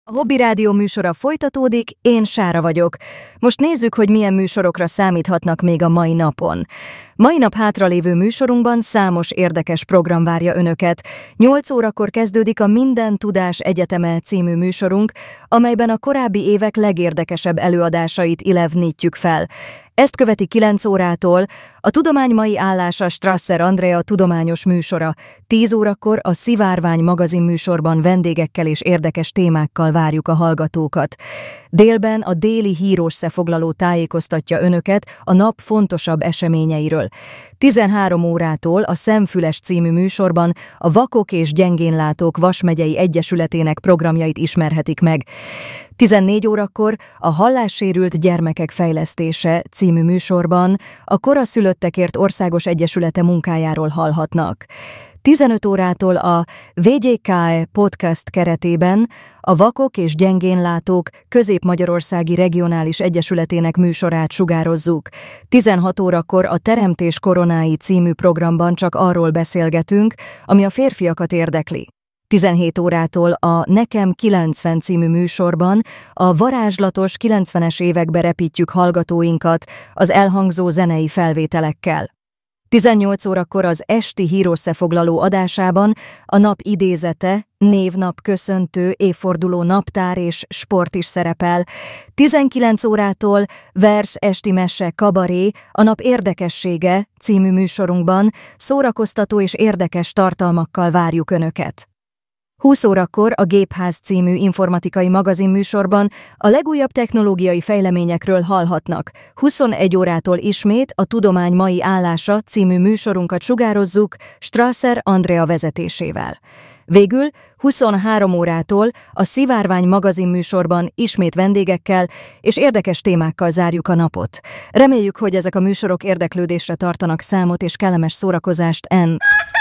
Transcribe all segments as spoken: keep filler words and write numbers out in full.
A Hobby Rádió műsora folytatódik, én Sára vagyok. Most nézzük, hogy milyen műsorokra számíthatnak még a mai napon. Mai nap hátralévő műsorunkban számos érdekes program várja önöket. nyolc órakor kezdődik a Minden Tudás Egyeteme című műsorunk, amelyben a korábbi évek legérdekesebb előadásait ilevnítjük fel. Ezt követi kilenc órától a Tudomány mai állása Strasser Andrea tudományos műsora. tíz órakor a Szivárvány magazin műsorban vendégekkel és érdekes témákkal várjuk a hallgatókat. Délben a déli hírösszefoglaló tájékoztatja önöket a nap fontosabb eseményeiről. tizenhárom órától a Szemfüles című műsorban a Vakok és Gyengénlátók Vas megyei egyesületének programjait ismerhetik meg. tizennégy órakor a Hallássérült Gyermekek Fejlesztése című műsorban a Koraszülöttekért Országos Egyesülete munkájáról hallhatnak. tizenöt órától a vé gé ká e podcast keretében a Vakok és Gyengénlátók Közép-Magyarországi Regionális Egyesületének műsorát sugározzuk. tizenhat órakor a Teremtés koronái című programban csak arról beszélgetünk, ami a férfiakat érdekli. tizenhét órától a Nekem kilencven című műsorban a varázslatos kilencvenes évekbe repítjük hallgatóinkat az elhangzó zenei felvételekkel. tizennyolc órakor az esti hírösszefoglaló adásában a nap idézete, névnap köszöntő, évforduló naptár és sport is szerepel. tizenkilenc órától vers, esti mese, kabaré, a nap érdekessége című műsorunkban szórakoztató és érdekes tartalmakkal várjuk önöket. húsz órakor a Gépház című informatikai magazinműsorban a legújabb technológiai fejleményekről hallhatnak. huszonegy órától ismét a Tudomány mai állása című műsorunkat sugározzuk Strasser Andrea vezetésével. Végül huszonhárom órától a Szivárvány magazinműsorban ismét vendégekkel és érdekes témákkal zárjuk a napot. Reméljük, hogy ezek a műsorok érdeklődésre tartanak számot és kellemes szórakozást en...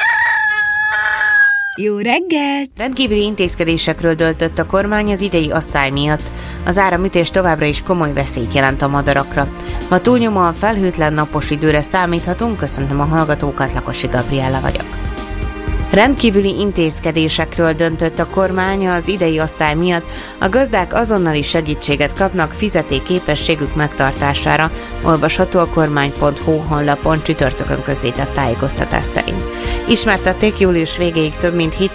Jó reggelt! Rendkívüli intézkedésekről döntött a kormány az idei asszály miatt. Az áramütés továbbra is komoly veszélyt jelent a madarakra. Ma túlnyomóan felhőtlen napos időre számíthatunk, köszönöm a hallgatókat, Lakosi Gabriella vagyok. Rendkívüli intézkedésekről döntött a kormány az idei asszály miatt. A gazdák azonnali segítséget kapnak fizetékképességük megtartására, olvasható a kormány pont hu honlapon csütörtökön közzétett tájékoztatás szerint. Ismertették, július végéig több mint